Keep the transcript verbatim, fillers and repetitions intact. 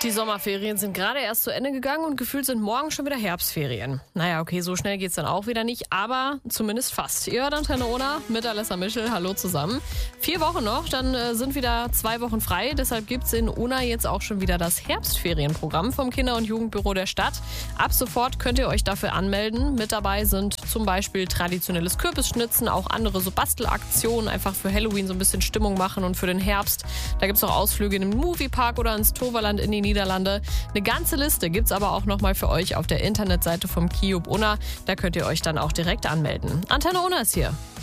Die Sommerferien sind gerade erst zu Ende gegangen und gefühlt sind morgen schon wieder Herbstferien. Naja, okay, so schnell geht's dann auch wieder nicht, aber zumindest fast. Ihr hört Antenne Ona mit Alessa Mischel. Hallo zusammen. Vier Wochen noch, dann äh, sind wieder zwei Wochen frei. Deshalb gibt's in Ona jetzt auch schon wieder das Herbstferienprogramm vom Kinder- und Jugendbüro der Stadt. Ab sofort könnt ihr euch dafür anmelden. Mit dabei sind zum Beispiel traditionelles Kürbisschnitzen, auch andere so Bastelaktionen, einfach für Halloween so ein bisschen Stimmung machen und für den Herbst. Da gibt's auch Ausflüge in den Moviepark oder ins Toverland in die Niederlande. Eine ganze Liste gibt's aber auch nochmal für euch auf der Internetseite vom Kiub Ona. Da könnt ihr euch dann auch direkt anmelden. Antenne Ona ist hier.